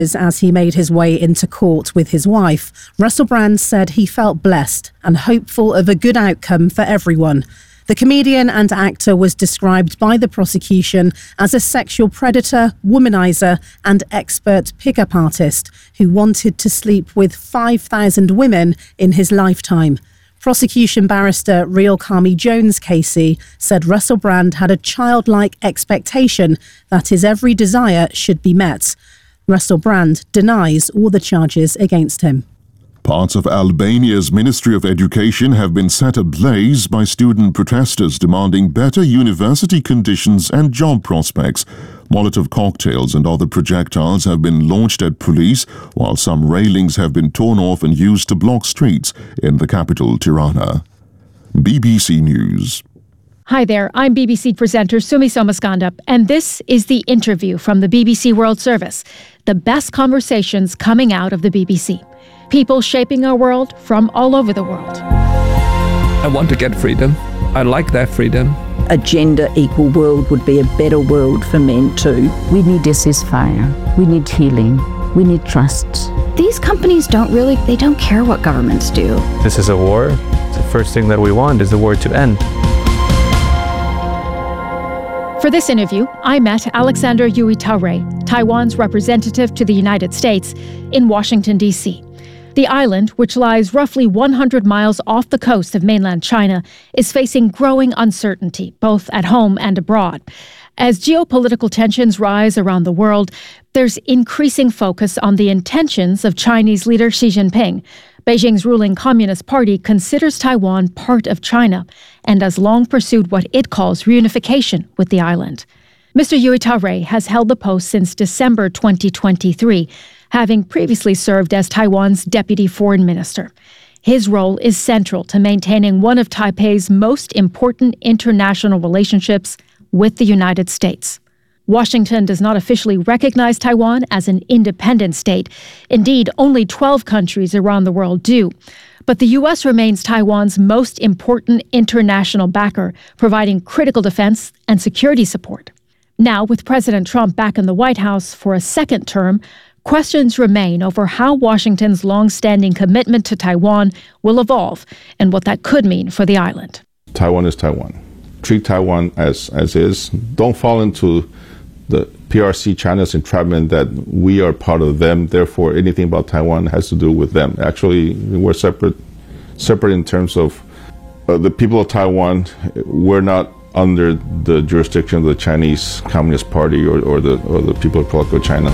As he made his way into court with his wife, Russell Brand said he felt blessed and hopeful of a good outcome for everyone. The comedian and actor was described by the prosecution as a sexual predator, womanizer, and expert pickup artist who wanted to sleep with 5,000 women in his lifetime. Prosecution barrister Real Kami Jones Casey said Russell Brand had a childlike expectation that his every desire should be met. Russell Brand denies all the charges against him. Parts of Albania's Ministry of Education have been set ablaze by student protesters demanding better university conditions and job prospects. Molotov cocktails and other projectiles have been launched at police, while some railings have been torn off and used to block streets in the capital, Tirana. BBC News. Hi there, I'm BBC presenter Sumi Somaskandap, and this is The Interview from the BBC World Service, the best conversations coming out of the BBC. People shaping our world from all over the world. I want to get freedom. I like that freedom. A gender-equal world would be a better world for men too. We need a ceasefire. We need healing. We need trust. These companies don't care what governments do. This is a war. The first thing that we want is the war to end. For this interview, I met Alexander Yui Taure, Taiwan's representative to the United States, in Washington, D.C. The island, which lies roughly 100 miles off the coast of mainland China, is facing growing uncertainty, both at home and abroad. As geopolitical tensions rise around the world, there's increasing focus on the intentions of Chinese leader Xi Jinping. Beijing's ruling Communist Party considers Taiwan part of China and has long pursued what it calls reunification with the island. Mr. Yui Taure has held the post since December 2023, having previously served as Taiwan's deputy foreign minister. His role is central to maintaining one of Taipei's most important international relationships with the United States. Washington does not officially recognize Taiwan as an independent state. Indeed, only 12 countries around the world do. But the U.S. remains Taiwan's most important international backer, providing critical defense and security support. Now, with President Trump back in the White House for a second term, questions remain over how Washington's long-standing commitment to Taiwan will evolve and what that could mean for the island. Taiwan is Taiwan. Treat Taiwan as is. Don't fall into the PRC China's entrapment that we are part of them, therefore anything about Taiwan has to do with them. Actually, we're separate in terms of the people of Taiwan. We're not under the jurisdiction of the Chinese Communist Party or the People's Republic of China.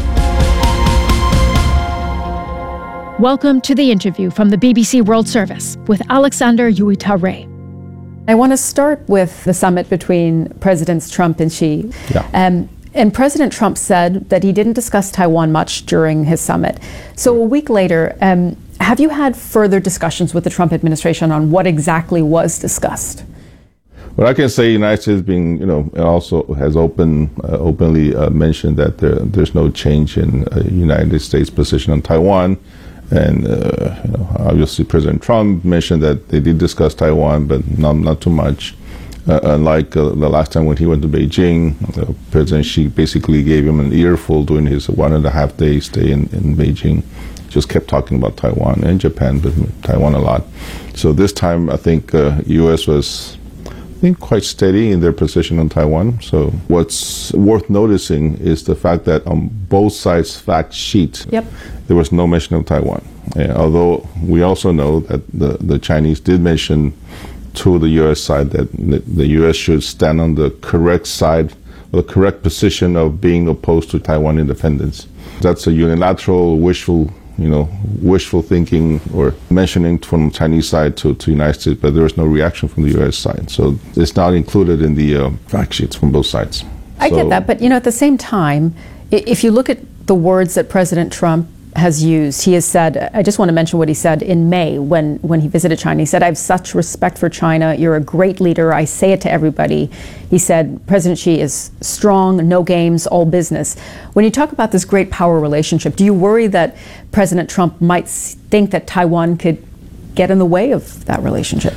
Welcome to The Interview from the BBC World Service with Alexander Yui Taure. I want to start with the summit between Presidents Trump and Xi. Yeah. And President Trump said that he didn't discuss Taiwan much during his summit. So a week later, have you had further discussions with the Trump administration on what exactly was discussed? Well, I can say the United States also has openly mentioned that there's no change in United States position on Taiwan. And obviously President Trump mentioned that they did discuss Taiwan, but not too much. Unlike the last time when he went to Beijing, President Xi basically gave him an earful during his 1.5-day stay in Beijing. Just kept talking about Taiwan and Japan, but Taiwan a lot. So this time, I think U.S. was, quite steady in their position on Taiwan. So what's worth noticing is the fact that on both sides' fact sheet, there was no mention of Taiwan. Although we also know that the Chinese did mention to the U.S. side that the U.S. should stand on the correct side, the correct position of being opposed to Taiwan independence. That's a unilateral, wishful thinking or mentioning from the Chinese side to the United States, but there was no reaction from the U.S. side. So it's not included in the fact sheets from both sides. I get that, but at the same time, if you look at the words that President Trump has used, he has said, I just want to mention what he said in May when he visited China. He said, I have such respect for China. You're a great leader. I say it to everybody. He said, President Xi is strong, no games, all business. When you talk about this great power relationship, do you worry that President Trump might think that Taiwan could get in the way of that relationship?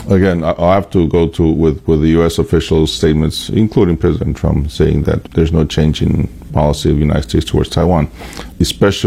Again, I'll have to go to with the U.S. officials' statements, including President Trump, saying that there's no change in policy of the United States towards Taiwan, especially